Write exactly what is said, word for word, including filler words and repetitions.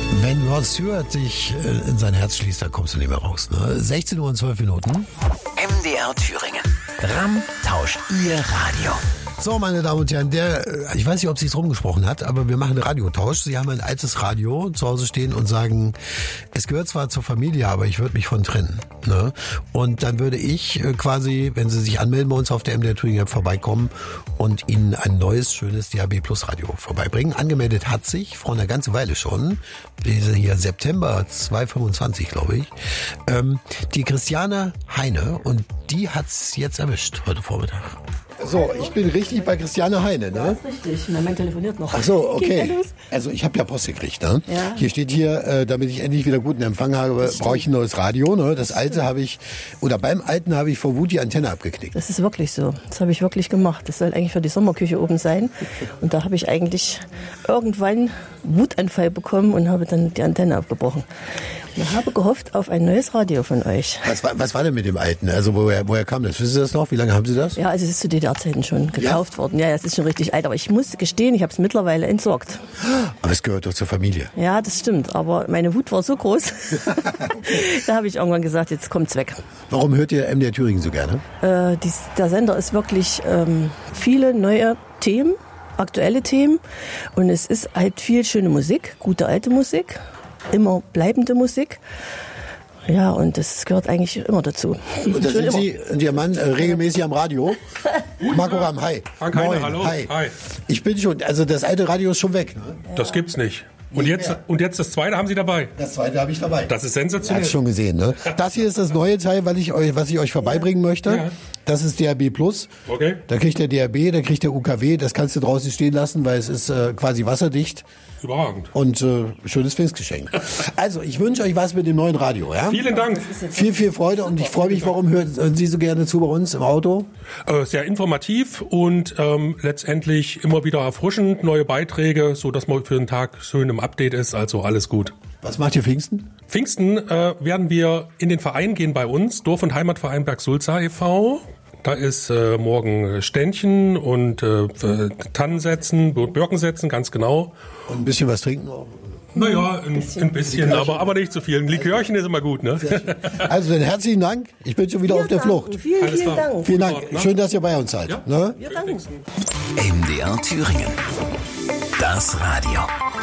Wenn Rod Stewart dich in sein Herz schließt, dann kommst du nicht mehr raus. Ne? sechzehn Uhr und zwölf Minuten. M D R Thüringen. RAM tauscht Ihr Radio. So, meine Damen und Herren, der, ich weiß nicht, ob sie es rumgesprochen hat, aber wir machen einen Radiotausch. Sie haben ein altes Radio zu Hause stehen und sagen, es gehört zwar zur Familie, aber ich würde mich von trennen. Ne? Und dann würde ich quasi, wenn Sie sich anmelden bei uns auf der M D R Thüringen App, vorbeikommen und Ihnen ein neues, schönes D A B Plus Radio vorbeibringen. Angemeldet hat sich vor einer ganzen Weile schon, diese hier September zweitausendfünfundzwanzig, glaube ich, ähm, die Christiane Heine, und die hat's jetzt erwischt heute Vormittag. So, ich bin richtig bei Christiane Heine, ne? Das ist richtig. Mein Mann telefoniert noch. Ach so, okay. Also ich habe ja Post gekriegt, ne? Ja. Hier steht hier, äh, damit ich endlich wieder guten Empfang habe, brauche ich ein neues Radio, ne? Das alte habe ich, oder beim alten habe ich vor Wut die Antenne abgeknickt. Das ist wirklich so. Das habe ich wirklich gemacht. Das soll eigentlich für die Sommerküche oben sein. Und da habe ich eigentlich irgendwann Wutanfall bekommen und habe dann die Antenne abgebrochen. Ich habe gehofft auf ein neues Radio von euch. Was war, was war denn mit dem alten? Also woher, woher kam das? Wissen Sie das noch? Wie lange haben Sie das? Ja, also es ist zu D D R-Zeiten schon gekauft ja? worden. Ja, es ist schon richtig alt. Aber ich muss gestehen, ich habe es mittlerweile entsorgt. Aber es gehört doch zur Familie. Ja, das stimmt. Aber meine Wut war so groß. Da habe ich irgendwann gesagt, jetzt kommt's weg. Warum hört ihr M D R Thüringen so gerne? Äh, die, der Sender ist wirklich ähm, viele neue Themen, aktuelle Themen. Und es ist halt viel schöne Musik, gute alte Musik. Immer bleibende Musik. Ja, und das gehört eigentlich immer dazu. Und da sind Sie und Ihr Mann äh, regelmäßig am Radio? Marco Ramm, hi. Frank Heine, hallo. Hi. Hi. Ich bin schon, also das alte Radio ist schon weg. Ne? Das gibt's nicht. Und jetzt, und jetzt das zweite haben Sie dabei? Das zweite habe ich dabei. Das ist sensationell. Hast schon gesehen, ne? Das hier ist das neue Teil, weil ich euch, was ich euch vorbeibringen möchte. Ja. Das ist D A B Plus. Okay. Da kriegt der D A B, da kriegt der U K W. Das kannst du draußen stehen lassen, weil es ist äh, quasi wasserdicht. Überragend. Und äh, schönes Pfingstgeschenk. Also, ich wünsche euch was mit dem neuen Radio. Ja? Vielen Dank. Viel, viel Freude und ich freue mich, warum hören, hören Sie so gerne zu bei uns im Auto? Äh, sehr informativ und ähm, letztendlich immer wieder erfrischend, neue Beiträge, so dass man für den Tag schön im Update ist, also alles gut. Was macht ihr Pfingsten? Pfingsten äh, werden wir in den Verein gehen bei uns, Dorf- und Heimatverein Bergsulza e V Da ist äh, morgen Ständchen und äh, Tannen setzen, Birken setzen, ganz genau. Und ein bisschen was trinken auch? Naja, ein bisschen, ein bisschen aber, aber nicht zu viel. Ein Likörchen ist immer gut, ne? Also dann herzlichen Dank. Ich bin schon wieder Wir auf der danken. Flucht. Vielen, Alles vielen klar. Dank. Vielen Dank. Gut, ne? Schön, dass ihr bei uns seid. Ja. Ne? Wir danken. M D R Thüringen. Das Radio.